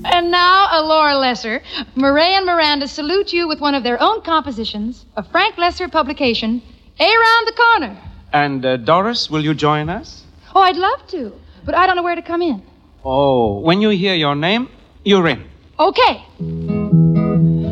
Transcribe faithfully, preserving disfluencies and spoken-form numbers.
And now, uh, Laura Lesser, Murray and Miranda salute you with one of their own compositions, a Frank Lesser publication, Around the Corner. And uh, Doris, will you join us? Oh, I'd love to, but I don't know where to come in. Oh, when you hear your name, you're in. Okay.